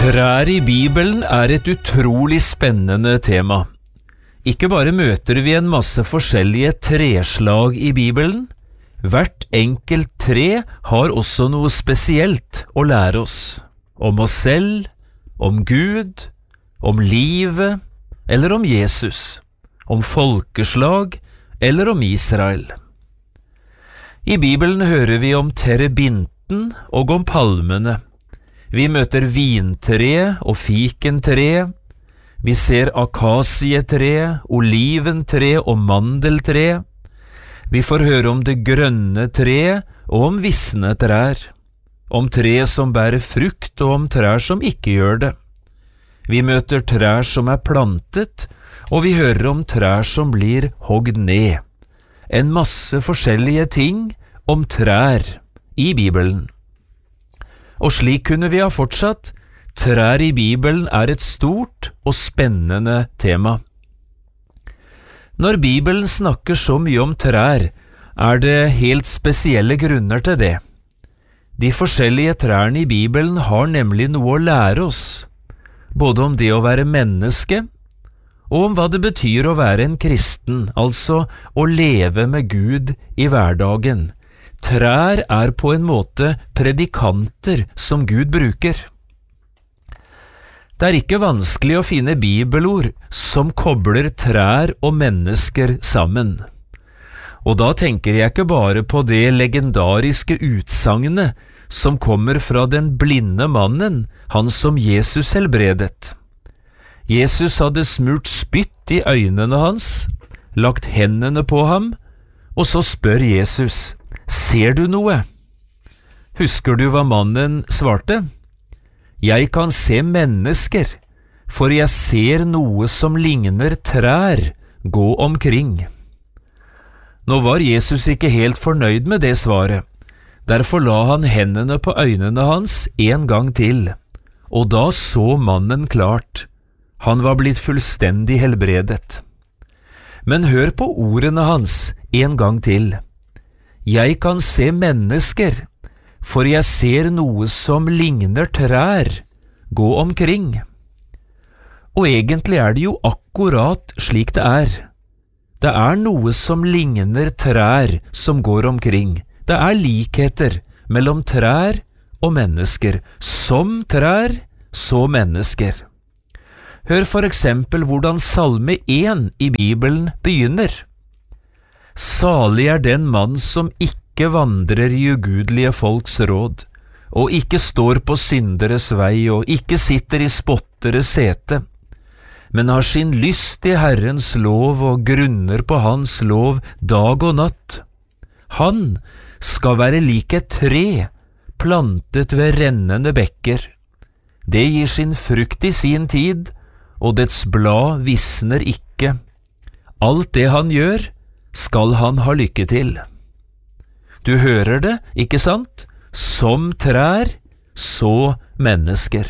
Trær i Bibelen et utrolig spennende tema. Ikke bare møter vi en masse forskjellige treslag i Bibelen, hvert enkelt tre har også noe spesielt å lære oss. Om oss selv, om Gud, om livet, eller om Jesus, om folkeslag, eller om Israel. I Bibelen hører vi om terebinten og om palmene. Vi møter vintre og fikentre. Vi ser akasietre, oliventre og mandeltre. Vi får høre om det grønne tre og om visne trær. Om tre som bærer frukt og om trær som ikke gjør det. Vi møter trær som plantet, og vi hører om trær som blir hogd ned. En masse forskjellige ting om trær i Bibelen. Og slik kunne vi ha fortsatt. Trær i Bibelen et stort og spennende tema. Når Bibelen snakker så mye om trær, det helt spesielle grunner til det. De forskjellige trærne i Bibelen har nemlig noe å lære oss, både om det å være menneske, og om hva det betyr å være en kristen, altså å leve med Gud i hverdagen. Trær på en måte predikanter som Gud bruker. Det ikke vanskelig å finne bibelord som kobler trær og mennesker sammen. Og da tenker jeg ikke bare på det legendariske utsagnet som kommer fra den blinde mannen, han som Jesus helbredet. Jesus hadde smurt spytt i øynene hans, lagt hendene på ham, og så spør Jesus: «Ser du noe?» Husker du hva mannen svarte? «Jeg kan se mennesker, for jeg ser noe som ligner trær gå omkring.» Nå var Jesus ikke helt fornøyd med det svaret. Derfor la han hendene på øynene hans en gang til, og da så mannen klart. Han var blitt fullstendig helbredet. Men hør på ordene hans en gang til. «Jeg kan se mennesker, for jeg ser noe som ligner trær gå omkring.» Og egentlig det jo akkurat slik det Det noe som ligner trær som går omkring. Det likheter mellom trær og mennesker. Som trær, så mennesker. Hør for eksempel hvordan Salme 1 i Bibelen begynner. «Salig den mann som ikke vandrer i ugudelige folks råd, og ikke står på synderes vei, og ikke sitter i spotteres sete, men har sin lyst i Herrens lov og grunner på hans lov dag og natt. Han skal være lik et tre, plantet ved rennende bekker. Det gir sin frukt i sin tid, og dets blad visner ikke. Alt det han gjør, skal han ha lykke til.» Du hører det, ikke sant? Som trær, så mennesker.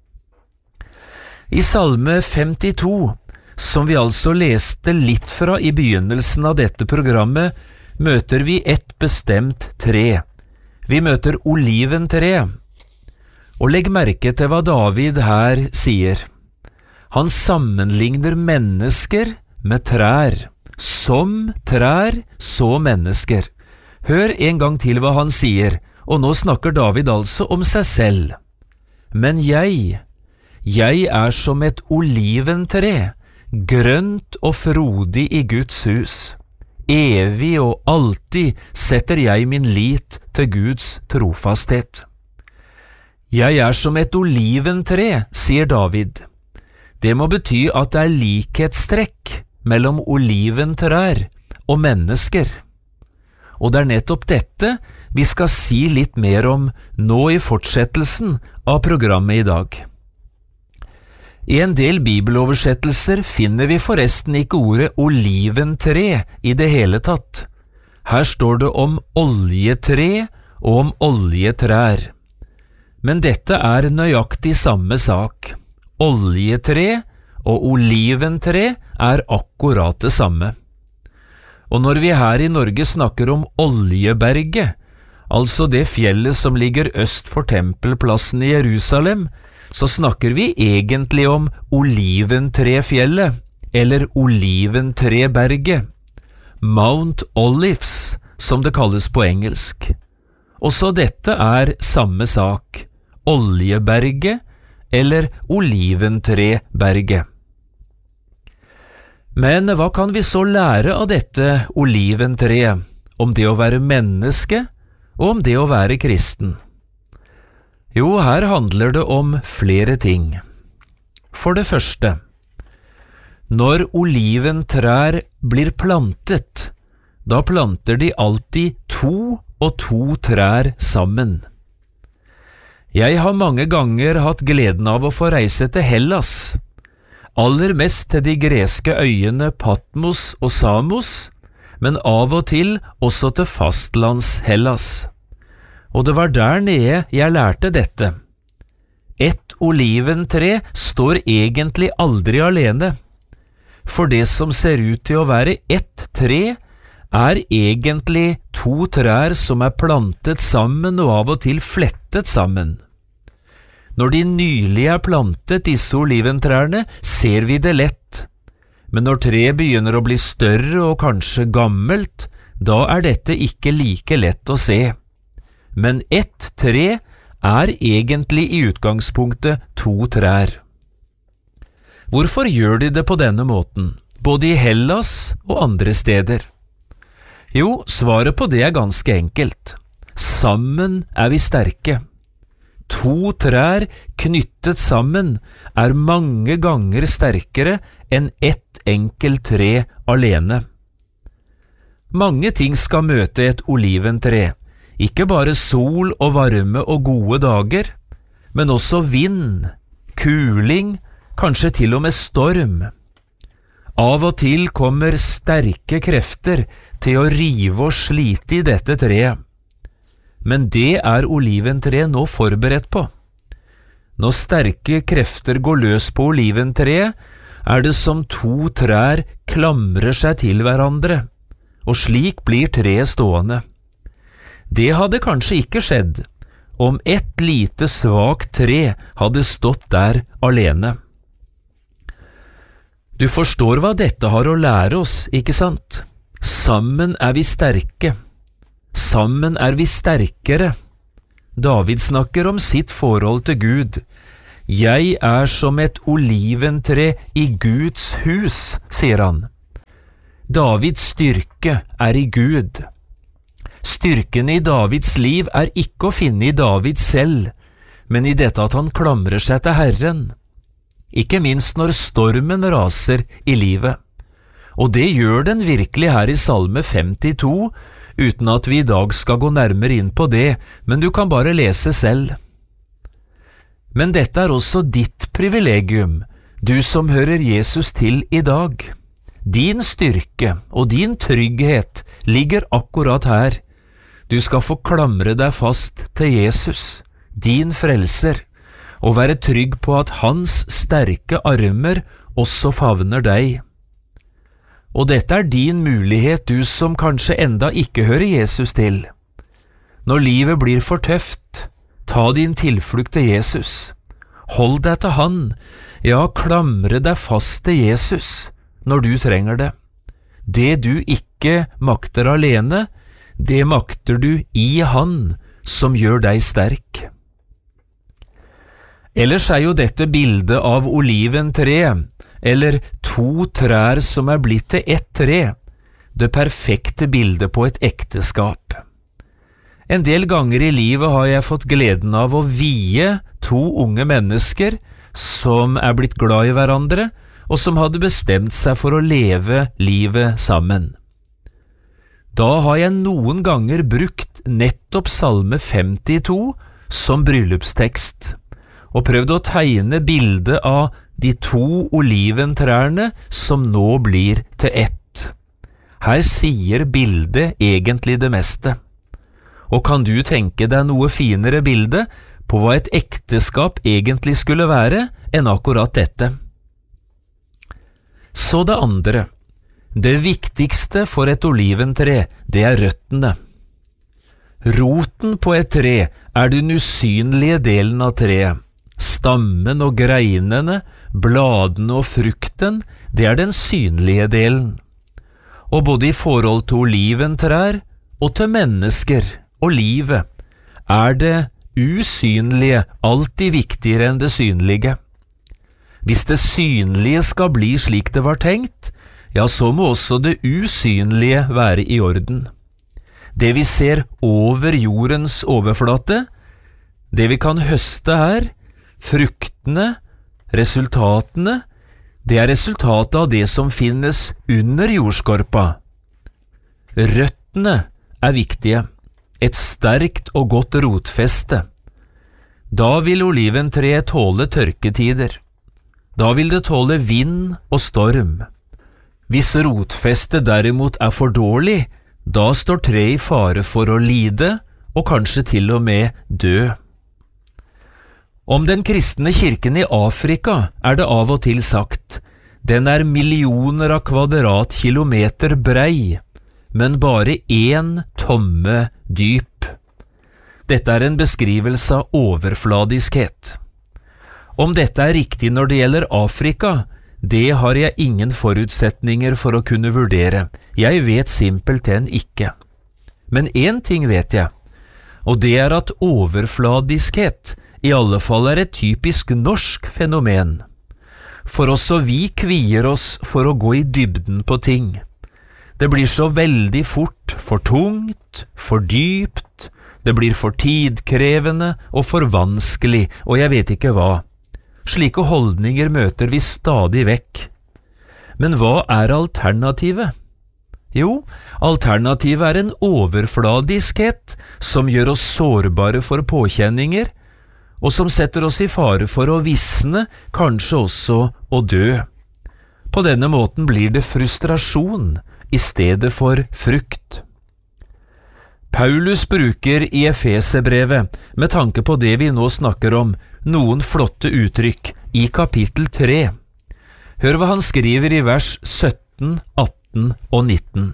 I Salme 52, som vi altså leste litt fra i begynnelsen av dette programmet, møter vi et bestemt tre. Vi møter oliventre. Og legg merke til hva David her sier. Han sammenligner mennesker med trær. Som trær, så mennesker. Hør en gang til hva han sier, og nå snakker David altså om seg selv. «Men jeg som et oliventre, grønt og frodig i Guds hus. Evig og alltid setter jeg min lit til Guds trofasthet.» «Jeg som et oliventre», sier David. Det må bety at det likhetstrekk mellom oliventrær og mennesker. Og det nettopp dette vi skal si litt mer om nå i fortsettelsen av programmet i dag. I en del bibeloversettelser finner vi forresten ikke ordet oliventre i det hele tatt. Her står det om oljetre og om oljetrær. Men dette nøyaktig samme sak. Oljetre og oliventre akkurat det samme. Og når vi her i Norge snakker om Oljeberget, altså det fjellet som ligger øst for tempelplassen i Jerusalem, så snakker vi egentlig om Oliventrefjellet, eller Oliventreberget, Mount Olives, som det kalles på engelsk. Også dette er samme sak, Oljeberget, eller Oliventreberget. Men hva kan vi så lære av dette oliventreet, om det å være menneske, og om det å være kristen? Jo, her handler det om flere ting. For det første, når oliventrær blir plantet, da planter de alltid 2 og 2 trær sammen. Jeg har mange ganger hatt gleden av å få reise til Hellas, aller mest til de greske øyene Patmos og Samos, men av og til også til fastlands-Hellas. Og det var der nede jeg lærte dette. Et oliventre står egentlig aldri alene, for det som ser ut til å være ett tre, er egentlig 2 trær som er plantet sammen og av og til flettet sammen. Når de nylig er plantet, disse oliventrærne, ser vi det lett, men når treet begynner å bli større og kanskje gammelt, da er dette ikke like lett å se. Men ett tre er egentlig i utgangspunktet 2 trær. Hvorfor gjør de det på denne måten, både i Hellas og andre steder? Jo, svaret på det er ganske enkelt. Sammen er vi sterke. 2 trær knyttet sammen er mange ganger sterkere enn ett enkelt tre alene. Mange ting skal møte et oliventre, ikke bare sol og varme og gode dager, men også vind, kuling, kanskje til og med storm. Av og til kommer sterke krefter til å rive og slite i dette treet. Men det er oliventreet nå forberedt på. Når sterke krefter går løs på oliventreet, er det som 2 trær klamrer seg til hverandre, og slik blir treet stående. Det hadde kanskje ikke skjedd om ett lite svakt tre hadde stått der alene. Du forstår hva dette har å lære oss, ikke sant? Sammen er vi sterke. Sammen er vi sterkere. David snakker om sitt forhold til Gud. Jeg er som et oliventre i Guds hus, sier han. Davids styrke er i Gud. Styrken i Davids liv er ikke å finne i David selv, men i dette at han klamrer seg til Herren. Ikke minst når stormen raser i livet. Og det gjør den virkelig her i Salme 52, uten at vi i dag skal gå nærmere inn på det, men du kan bare lese selv. Men dette er også ditt privilegium, du som hører Jesus til i dag. Din styrke og din trygghet ligger akkurat her. Du skal få klamre deg fast til Jesus, din frelser, og være trygg på at hans sterke armer også favner deg. Og dette er din mulighet, du som kanskje enda ikke hører Jesus til. Når livet blir for tøft, ta din tilflukt til Jesus. Hold deg til han, ja, klamre deg fast til Jesus når du trenger det. Det du ikke makter alene, det makter du i han som gjør deg sterk. Ellers er jo dette bildet av oliventreet, eller 2 trær som er blitt til ett tre, det perfekte bildet på et ekteskap. En del ganger i livet har jeg fått gleden av å vie 2 unge mennesker som er blitt glad i hverandre, og som hadde bestemt seg for å leve livet sammen. Da har jeg noen ganger brukt nettopp Salme 52 som bryllupstekst, og prøvd å tegne bildet av de 2 oliventrærne som nå blir til ett. Her sier bildet egentlig det meste. Og kan du tenke deg noe finere bilde på hva et ekteskap egentlig skulle være enn akkurat dette? Så det andre. Det viktigste for et oliventre, det er røttene. Roten på et tre er den usynlige delen av treet. stammen og greinene, bladene og frukten, det er den synlige delen. Og både i forhold til oliventrær og til mennesker og livet, er det usynlige alltid viktigere enn det synlige. Hvis det synlige skal bli slik det var tenkt, ja, så må også det usynlige være i orden. Det vi ser over jordens overflate, det vi kan høste her, fruktene, resultatene, det er resultatet av det som finnes under jordskorpa. Røttene er viktige, et sterkt og godt rotfeste. Da vil oliventreet tåle tørketider. Da vil det tåle vind og storm. Hvis rotfestet derimot er for dårlig, da står treet i fare for å lide og kanskje til og med dø. Om den kristne kirken i Afrika er det av og til sagt, den er millioner av kvadratkilometer brei, men bare 1 tomme dyp. Dette er en beskrivelse av overfladiskhet. Om dette er riktig når det gjelder Afrika, det har jeg ingen forutsetninger for å kunne vurdere. Jeg vet simpelthen ikke. Men én ting vet jeg, og det er at overfladiskhet i alle fall er et typisk norsk fenomen. For også vi kvier oss for å gå i dybden på ting. Det blir så veldig fort for tungt, for dypt, det blir for tidkrevende og for vanskelig, og jeg vet ikke hva. Slike holdninger møter vi stadig vekk. Men hva er alternativet? Jo, alternativet er en overfladiskhet som gjør oss sårbare for påkjenninger, og som setter oss i fare for å visne, kanskje også å dø. På denne måten blir det frustrasjon i stedet for frukt. Paulus bruker i Efeserbrevet, med tanke på det vi nå snakker om, noen flotte uttrykk i kapittel 3. Hør hva han skriver i vers 17, 18 og 19.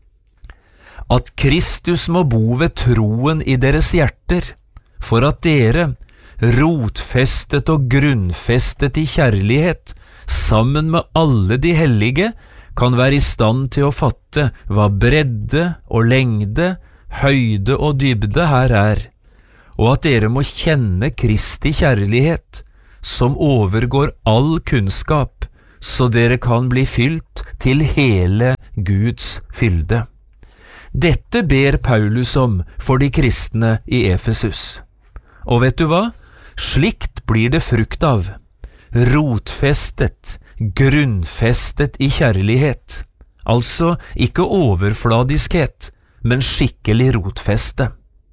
At Kristus må bo ved troen i deres hjerter, for at dere, rotfestet og grunnfestet i kjærlighet, sammen med alle de hellige, kan være i stand til å fatte hva bredde og lengde, høyde og dybde her er, og at dere må kjenne Kristi kjærlighet, som overgår all kunnskap, så dere kan bli fylt til hele Guds fylde. Dette ber Paulus om for de kristne i Efesus. Og vet du hva? Slikt blir det frukt av, rotfestet, grunnfestet i kjærlighet, altså ikke overfladiskhet, men skikkelig rotfeste.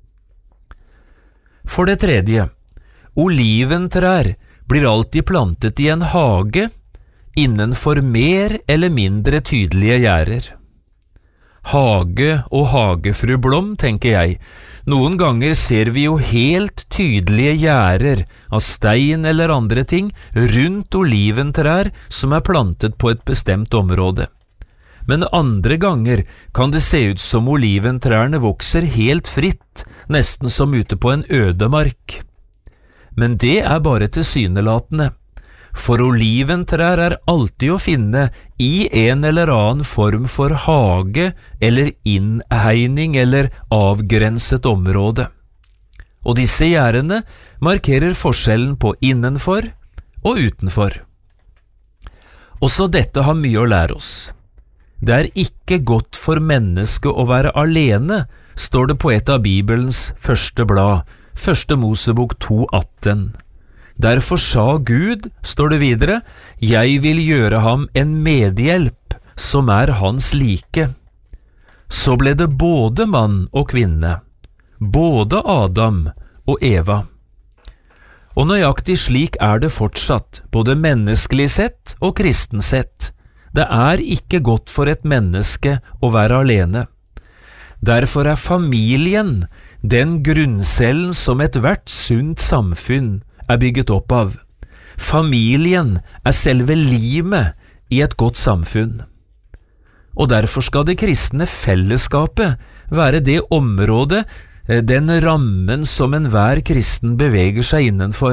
For det tredje, oliventrær blir alltid plantet i en hage innenfor mer eller mindre tydelige gjerder. Hage og hagefrublom, tenker jeg. Noen ganger ser vi jo helt tydelige gjerder av stein eller andre ting rundt oliventrær som er plantet på et bestemt område. Men andre ganger kan det se ut som oliventrærne vokser helt fritt, nesten som ute på en ødemark. Men det er bare tilsynelatende. For oliventrær er alltid å finne i en eller annen form for hage eller innhegning eller avgrenset område. Og disse gjerdene markerer forskjellen på innenfor og utenfor. Også dette har mye å lære oss. Det er ikke godt for mennesket å være alene, står det på et av Bibelens første blad, 1. Mosebok 2,18. Derfor sa Gud, står det videre, jeg vil gjøre ham en medhjelp som er hans like. Så ble det både mann og kvinne, både Adam og Eva. Og nøyaktig slik er det fortsatt, både menneskelig sett og kristen sett. Det er ikke godt for et menneske å være alene. Derfor er familien den grunncellen som ethvert sunt samfunn er bygget opp av. Familien er selve limet i et godt samfunn. Og derfor skal det kristne fellesskapet være det området, den rammen som enhver kristen beveger seg innenfor,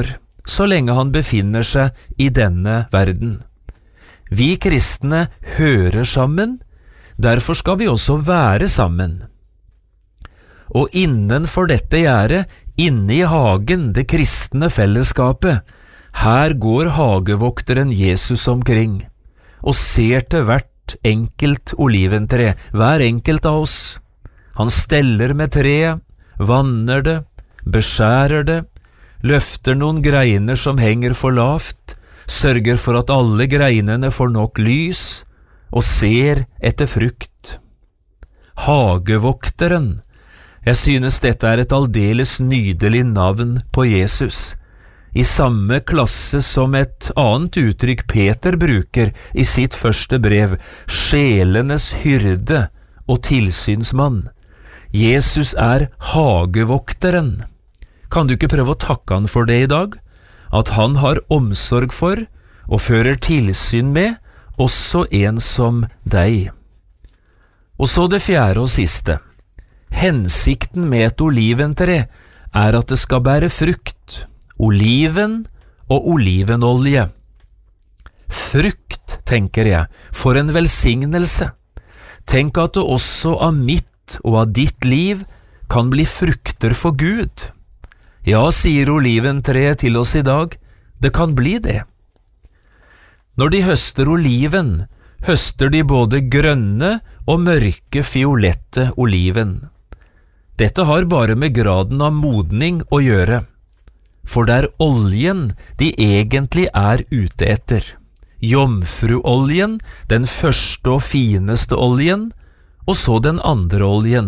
så lenge han befinner seg i denne verden. Vi kristne hører sammen, derfor skal vi også være sammen. Og innenfor dette gjerdet, inne i hagen, det kristne fellesskapet, her går hagevokteren Jesus omkring og ser til hvert enkelt oliventre, hver enkelt av oss. Han steller med treet, vanner det, beskjærer det, løfter noen greiner som henger for lavt, sørger for at alle greinene får nok lys, og ser etter frukt. Hagevokteren. Jeg synes dette er et aldeles nydelig navn på Jesus, i samme klasse som et annet uttrykk Peter bruker i sitt første brev, sjelenes hyrde og tilsynsmann. Jesus er hagevokteren. Kan du ikke prøve å takke han for det i dag? At han har omsorg for og fører tilsyn med også en som deg. Og så det fjerde og siste. Hensikten med et oliventre er at det skal bære frukt, oliven og olivenolje. Frukt, tenker jeg, for en velsignelse. Tenk at det også av mitt og av ditt liv kan bli frukter for Gud. Ja, sier oliventreet til oss i dag, det kan bli det. Når de høster oliven, høster de både grønne og mørke fiolette oliven. Dette har bare med graden av modning å gjøre, for det er oljen de egentlig er ute etter. Jomfruoljen, den første og fineste oljen, og så den andre oljen.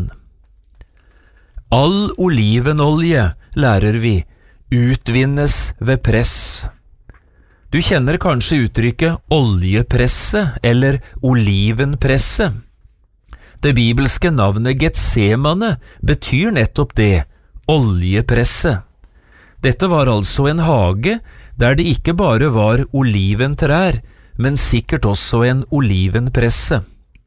All olivenolje, lærer vi, utvinnes ved press. Du kjenner kanskje uttrykket oljepresse eller olivenpresse. Det bibelske navnet Getsemane betyr nettopp det, oljepresse. Dette var altså en hage der det ikke bare var oliventrær, men sikkert også en olivenpresse.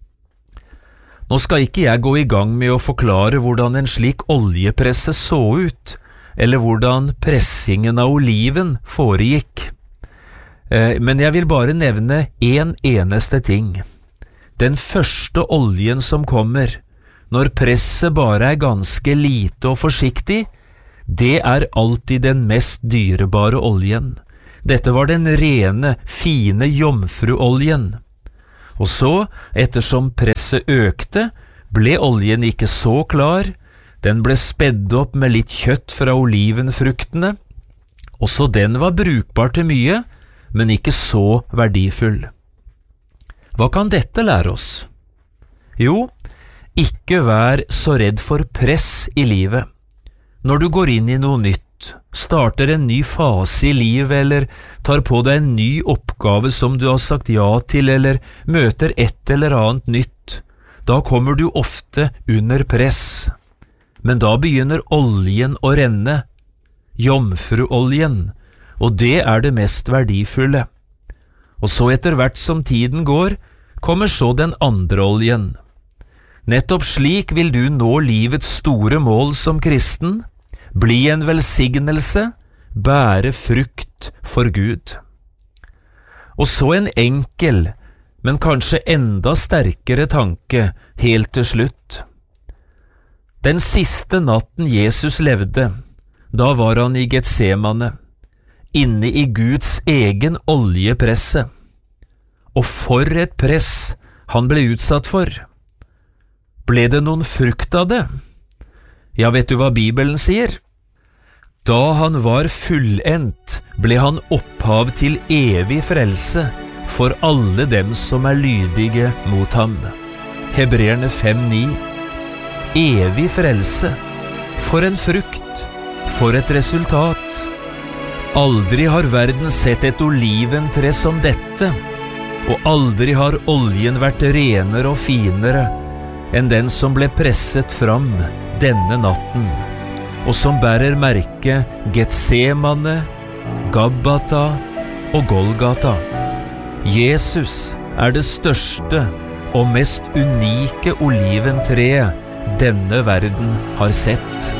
Nå skal ikke jeg gå i gang med å forklare hvordan en slik oljepresse så ut, eller hvordan pressingen av oliven foregikk. Men jeg vil bare nevne en eneste ting. Den første oljen som kommer, når presset bare er ganske lite og forsiktig, det er alltid den mest dyrebare oljen. Dette var den rene, fine jomfruoljen. Og så, ettersom presset økte, ble oljen ikke så klar, den ble spedd opp med litt kjøtt fra olivenfruktene. Også den var brukbar til mye, men ikke så verdifull. Hva kan dette lære oss? Jo, ikke vær så redd for press i livet. Når du går inn i noe nytt, starter en ny fase i livet eller tar på deg en ny oppgave som du har sagt ja til eller møter et eller annet nytt, da kommer du ofte under press. Men da begynner oljen å renne, jomfruoljen, og det er det mest verdifulle. Og så etter hvert som tiden går, kommer så den andre oljen. Nettopp slik vil du nå livets store mål som kristen, bli en velsignelse, bære frukt for Gud. Og så en enkel, men kanskje enda sterkere tanke helt til slutt. Den siste natten Jesus levde, da var han i Getsemane, inne i Guds egen oljepresse. Og for et press han ble utsatt for. Ble det noen frukt av det? Ja, vet du hva Bibelen sier? Da han var fullendt, ble han opphav til evig frelse for alle dem som er lydige mot ham. Hebreerne 5:9. Evig frelse. For en frukt. For et resultat. Aldri har verden sett et oliventre som dette, og aldri har oljen vært renere og finere enn den som ble presset fram denne natten, og som bærer merket Getsemane, Gabbata og Golgata. Jesus er det største og mest unike oliventreet denne verden har sett.